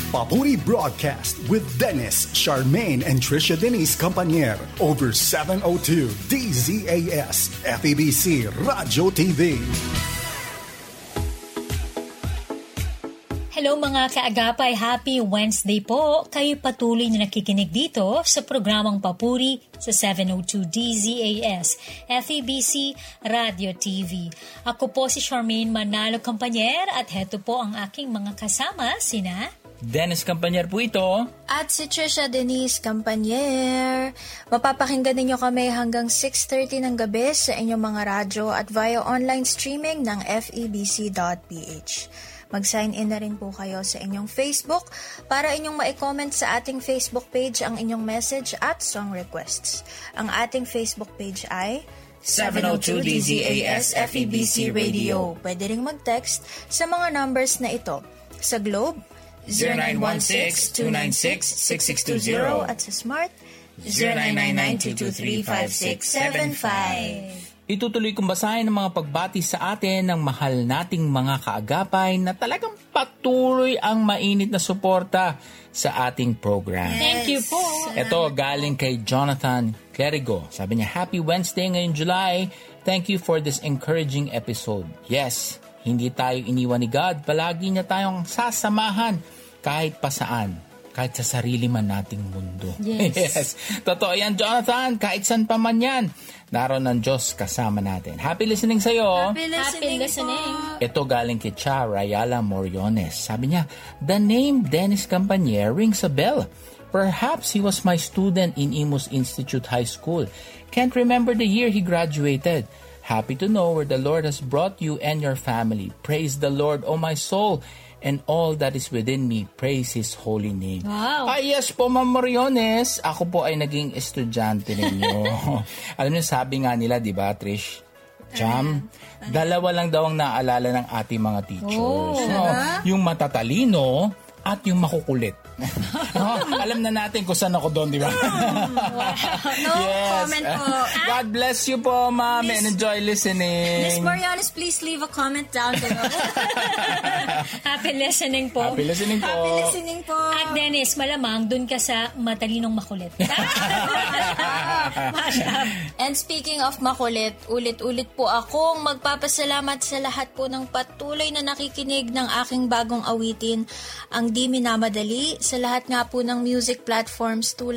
Papuri Broadcast with Dennis, Charmaine, and Trisha Denise Campanier over 702 DZAS FEBC Radio TV. Hello mga kaagapay, happy Wednesday po. Kayo patuloy na nakikinig dito sa programang Papuri sa 702 DZAS FEBC Radio TV. Ako po si Charmaine Manalo Campanier at heto po ang aking mga kasama, sina Dennis Campanier po ito. At si Trisha Denise Campanier. Mapapakinggan ninyo kami hanggang 6:30 ng gabi sa inyong mga radyo at via online streaming ng febc.ph. Mag-sign in na rin po kayo sa inyong Facebook para inyong ma-comment sa ating Facebook page ang inyong message at song requests. Ang ating Facebook page ay 702 DZAS FEBC Radio. Pwede ring mag-text sa mga numbers na ito. Sa Globe, 0916-296-6620 at sa Smart, 0999-223-5675. Itutuloy kong basahin ang mga pagbati sa atin ng mahal nating mga kaagapay na talagang patuloy ang mainit na suporta sa ating program. Thank you po. Ito galing kay Jonathan Clerigo. Sabi niya, Happy Wednesday ngayong July. Thank you for this encouraging episode. Yes, hindi tayo iniwan ni God. Palagi niya tayong sasamahan kahit pa saan. Kahit sa sarili man nating mundo. Yes. Totoo yan, Jonathan. Kahit saan pa man yan. Naroon ng Diyos kasama natin. Happy listening sa'yo. Happy listening. Ito galing kay Cha Rayala Moriones. Sabi niya, the name Dennis Campanier rings a bell. Perhaps he was my student in Imus Institute High School. Can't remember the year he graduated. Happy to know where the Lord has brought you and your family. Praise the Lord, O my soul, and all that is within me. Praise His holy name. Wow. Yes po, Ma'am Moriones. Ako po ay naging estudyante ninyo. Alam niyo, sabi nga nila, di ba, Trish? Jam, dalawa lang daw ang naaalala ng ating mga teachers. Yung matatalino at yung makukulit. Alam na natin kung saan ako doon, di ba? Comment po. God bless you po, ma'am, and enjoy listening. Miss Marianas, please leave a comment down below. Happy listening po. Happy listening po. Happy listening po. At Dennis, malamang dun ka sa matalinong makulit. And speaking of makulit, ulit-ulit po akong magpapasalamat sa lahat po ng patuloy na nakikinig ng aking bagong awitin, ang Di Minamadali, sa lahat nga po ng music platforms tulad